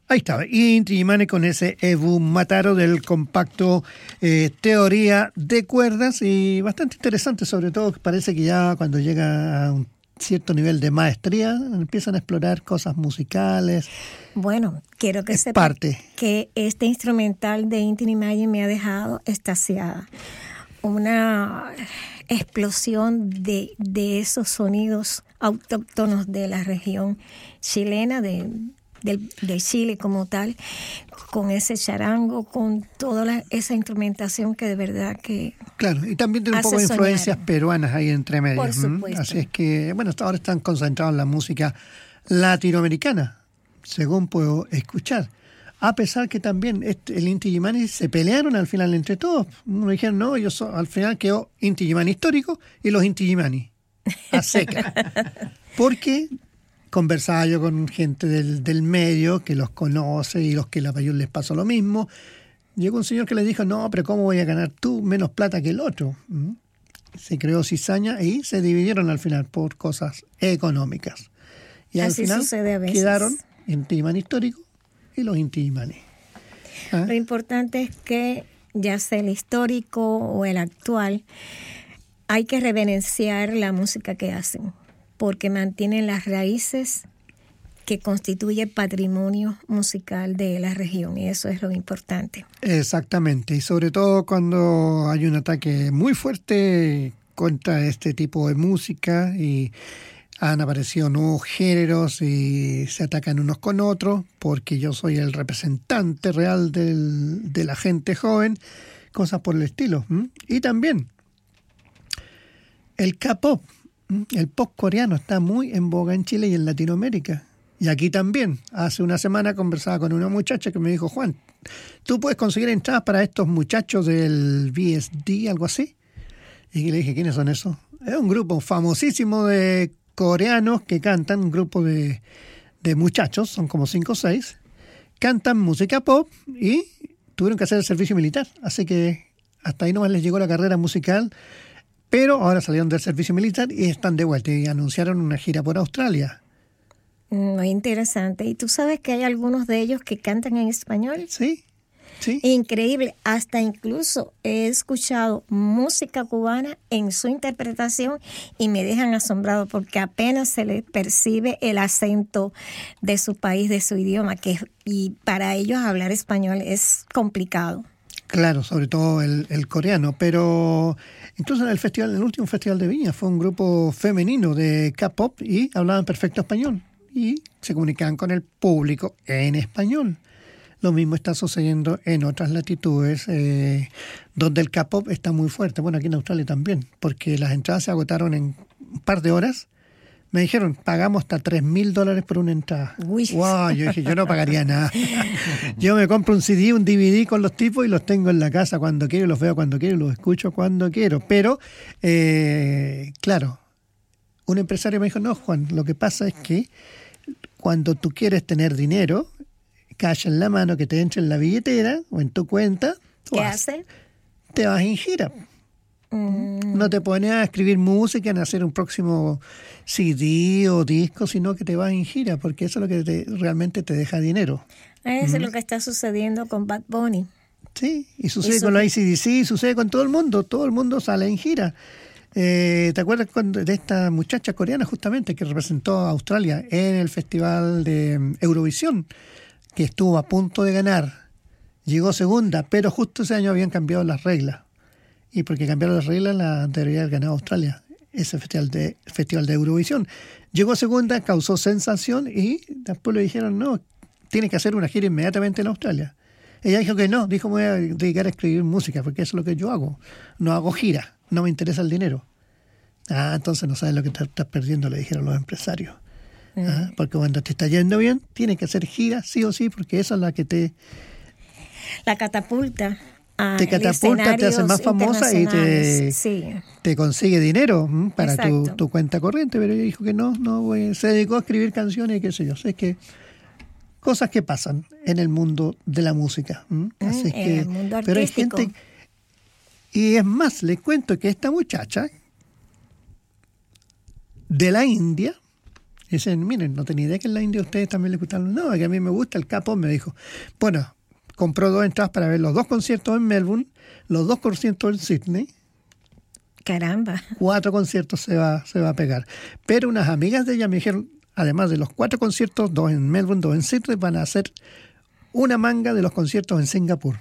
Ahí estaba, Inti Illimani con ese Ebu Mataro del compacto Teoría de Cuerdas, y bastante interesante, sobre todo parece que ya cuando llega a un cierto nivel de maestría empiezan a explorar cosas musicales. Bueno, quiero que sepa que este instrumental de Inti Illimani me ha dejado extasiada. Una explosión de esos sonidos autóctonos de la región chilena, del Chile como tal, con ese charango, con toda esa instrumentación que de verdad que... Claro, y también tiene un poco de influencias peruanas ahí entre medio. Por supuesto. Así es que, bueno, hasta ahora están concentrados en la música latinoamericana, según puedo escuchar. A pesar que también el Inti Illimani se pelearon al final entre todos. Uno dijeron, no, al final quedó Inti Illimani histórico y los Inti Illimani a seca. Porque conversaba yo con gente del medio que los conoce y los que la mayor les pasó lo mismo. Llegó un señor que le dijo, no, pero ¿cómo voy a ganar tú menos plata que el otro? Se creó cizaña y se dividieron al final por cosas económicas. Y al Así final sucede a veces. Quedaron Inti Illimani histórico y los Inti Illimani. Lo importante es que ya sea el histórico o el actual, hay que reverenciar la música que hacen, porque mantienen las raíces que constituye patrimonio musical de la región, y eso es lo importante. Exactamente, y sobre todo cuando hay un ataque muy fuerte contra este tipo de música y han aparecido nuevos géneros y se atacan unos con otros, porque yo soy el representante real de la gente joven, cosas por el estilo. Y también el K-pop, el pop coreano está muy en boga en Chile y en Latinoamérica. Y aquí también. Hace una semana conversaba con una muchacha que me dijo, Juan, ¿tú puedes conseguir entradas para estos muchachos del VSD, algo así? Y le dije, ¿quiénes son esos? Es un grupo famosísimo de coreanos que cantan, un grupo de muchachos, son como 5 o 6, cantan música pop y tuvieron que hacer el servicio militar. Así que hasta ahí nomás les llegó la carrera musical, pero ahora salieron del servicio militar y están de vuelta y anunciaron una gira por Australia. Muy interesante. ¿Y tú sabes que hay algunos de ellos que cantan en español? Sí, sí. Increíble. Hasta incluso he escuchado música cubana en su interpretación y me dejan asombrado porque apenas se les percibe el acento de su país, de su idioma, y para ellos hablar español es complicado. Claro, sobre todo el coreano, pero incluso en el último festival de Viña fue un grupo femenino de K-pop y hablaban perfecto español y se comunicaban con el público en español. Lo mismo está sucediendo en otras latitudes donde el K-pop está muy fuerte. Bueno, aquí en Australia también, porque las entradas se agotaron en un par de horas. Me dijeron, pagamos hasta $3,000 por una entrada. Uy. Wow, yo dije, yo no pagaría nada. Yo me compro un CD, un DVD con los tipos y los tengo en la casa cuando quiero, los veo cuando quiero, los escucho cuando quiero. Pero, claro, un empresario me dijo, no, Juan, lo que pasa es que cuando tú quieres tener dinero, cash en la mano, que te entre en la billetera o en tu cuenta, ¿qué hace? Te vas en gira. No te pones a escribir música, en hacer un próximo CD o disco, sino que te vas en gira, porque eso es lo que realmente te deja dinero. Eso es lo que está sucediendo con Bad Bunny. Sí, y sucede con la AC/DC, sucede con todo el mundo sale en gira. ¿Te acuerdas de esta muchacha coreana justamente que representó a Australia en el Festival de Eurovisión, que estuvo a punto de ganar? Llegó segunda, pero justo ese año habían cambiado las reglas. Y porque cambiaron las reglas, la debería haber ganado Australia, ese festival de Eurovisión. Llegó segunda, causó sensación y después le dijeron, no, tiene que hacer una gira inmediatamente en Australia. Ella dijo que no, dijo, me voy a dedicar a escribir música, porque eso es lo que yo hago. No hago gira, no me interesa el dinero. Entonces no sabes lo que te estás perdiendo, le dijeron los empresarios. Porque cuando te está yendo bien, tienes que hacer gira sí o sí, porque esa es la que la catapulta. Te catapulta, te hace más famosa y te consigue dinero para tu cuenta corriente. Pero ella dijo que no se dedicó a escribir canciones y qué sé yo. Es que cosas que pasan en el mundo de la música. Así es que, el mundo artístico. Pero hay gente, y es más, les cuento que esta muchacha de la India, Y dicen, miren, no tenía idea que en la India a ustedes también les gustan. No, que a mí me gusta el K-pop, me dijo. Bueno, compró 2 entradas para ver los 2 conciertos en Melbourne, los 2 conciertos en Sydney. Caramba. 4 conciertos se va a pegar. Pero unas amigas de ella me dijeron, además de los 4 conciertos, 2 en Melbourne, 2 en Sydney, van a hacer una manga de los conciertos en Singapur.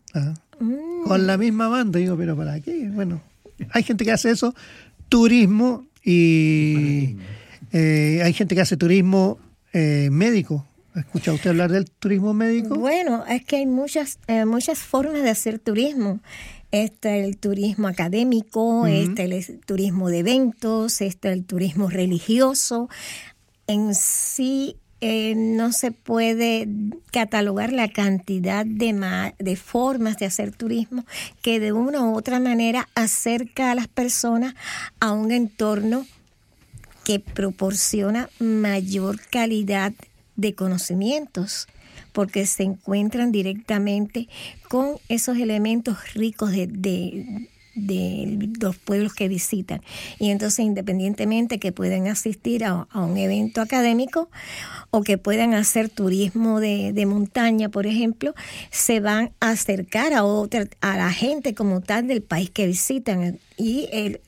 Con la misma banda. Digo, ¿pero para qué? Bueno, hay gente que hace eso, turismo, y hay gente que hace turismo médico. ¿Escucha usted hablar del turismo médico? Bueno, es que hay muchas formas de hacer turismo. Está el turismo académico, está el turismo de eventos, está el turismo religioso. En sí no se puede catalogar la cantidad de formas de hacer turismo que de una u otra manera acerca a las personas a un entorno que proporciona mayor calidad de conocimientos, porque se encuentran directamente con esos elementos ricos de los pueblos que visitan. Y entonces, independientemente que puedan asistir a un evento académico o que puedan hacer turismo de montaña, por ejemplo, se van a acercar a la gente como tal del país que visitan. Y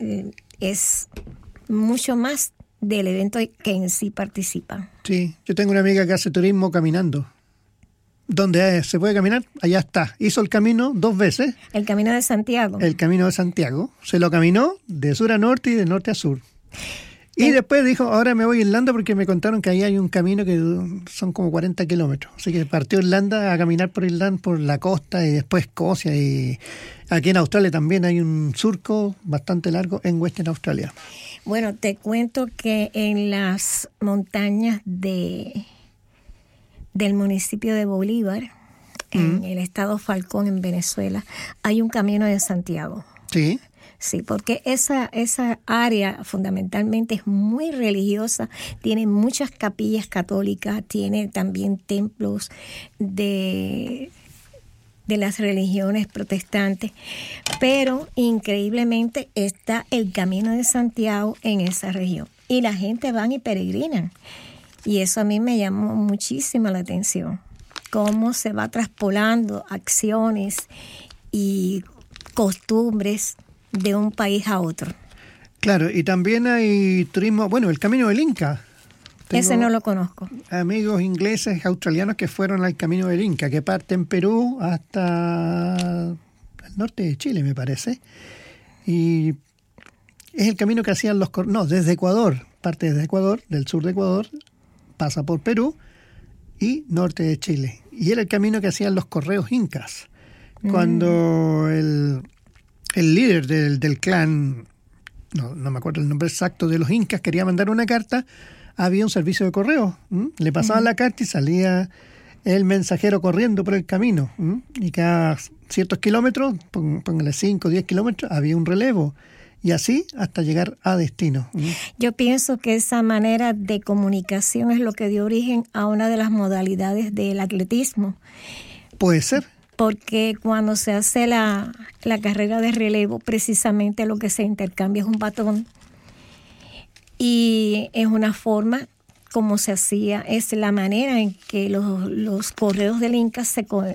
es mucho más del evento que en sí participan. Sí, yo tengo una amiga que hace turismo caminando. Donde se puede caminar, allá está. Hizo el camino 2 veces. El Camino de Santiago. El Camino de Santiago. Se lo caminó de sur a norte y de norte a sur. Y después dijo, ahora me voy a Irlanda porque me contaron que ahí hay un camino que son como 40 kilómetros. Así que partió Irlanda a caminar por Irlanda, por la costa, y después Escocia. Y aquí en Australia también hay un surco bastante largo en Western Australia. Bueno, te cuento que en las montañas del municipio de Bolívar, en el estado Falcón, en Venezuela, hay un Camino de Santiago. Sí. Sí, porque esa área fundamentalmente es muy religiosa, tiene muchas capillas católicas, tiene también templos de las religiones protestantes, pero increíblemente está el Camino de Santiago en esa región. Y la gente van y peregrinan. Y eso a mí me llamó muchísimo la atención, cómo se va traspolando acciones y costumbres de un país a otro. Claro, y también hay turismo, bueno, el Camino del Inca. Ese no lo conozco. Amigos ingleses, australianos que fueron al Camino del Inca, que parte en Perú hasta el norte de Chile, me parece. Y es el camino que hacían desde Ecuador, parte desde Ecuador, del sur de Ecuador, pasa por Perú y norte de Chile. Y era el camino que hacían los correos incas. Cuando el líder del clan, no me acuerdo el nombre exacto, de los incas, quería mandar una carta, había un servicio de correo. Le pasaban la carta y salía el mensajero corriendo por el camino. Y cada ciertos kilómetros, póngale 5 o 10 kilómetros, había un relevo. Y así hasta llegar a destino. Yo pienso que esa manera de comunicación es lo que dio origen a una de las modalidades del atletismo. Puede ser. Porque cuando se hace la carrera de relevo, precisamente lo que se intercambia es un batón. Y es una forma como se hacía, es la manera en que los correos del Inca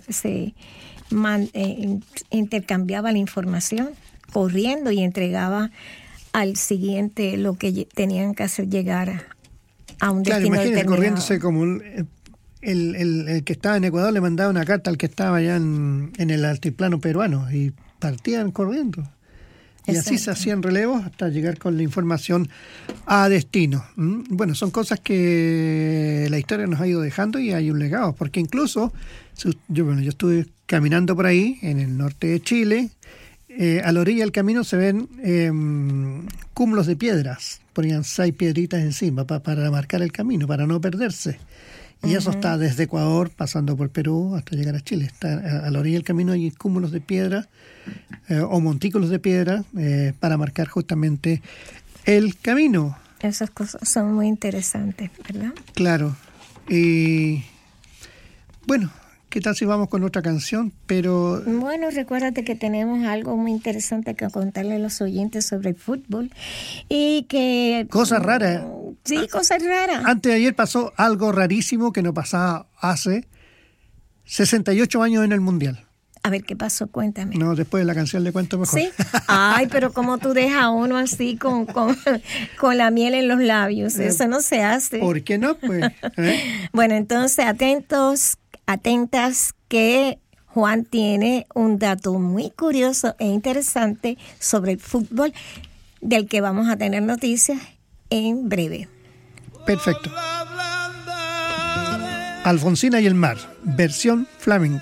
intercambiaba la información, corriendo, y entregaba al siguiente lo que tenían que hacer llegar a un destino determinado. Corriéndose como el que estaba en Ecuador le mandaba una carta al que estaba allá en el altiplano peruano y partían corriendo. Y Exacto. Así se hacían relevos hasta llegar con la información a destino. Bueno, son cosas que la historia nos ha ido dejando y hay un legado, porque incluso yo estuve caminando por ahí en el norte de Chile. A la orilla del camino se ven cúmulos de piedras, ponían 6 piedritas encima para marcar el camino, para no perderse. Y eso está desde Ecuador, pasando por Perú, hasta llegar a Chile. Está a la orilla del camino hay cúmulos de piedra o montículos de piedra para marcar justamente el camino. Esas cosas son muy interesantes, ¿verdad? Claro. Y bueno, ¿Qué tal si vamos con otra canción? Pero bueno, recuérdate que tenemos algo muy interesante que contarle a los oyentes sobre el fútbol y que... Cosas raras. Sí, cosas raras. Antes de ayer pasó algo rarísimo que no pasaba hace 68 años en el Mundial. A ver, ¿qué pasó? Cuéntame. No, después de la canción le cuento mejor. ¿Sí? Ay, pero como tú dejas a uno así con la miel en los labios. Eso no se hace. ¿Por qué no? Pues, Bueno, entonces, atentas que Juan tiene un dato muy curioso e interesante sobre el fútbol del que vamos a tener noticias en breve. Perfecto. Alfonsina y el mar, versión flamenca.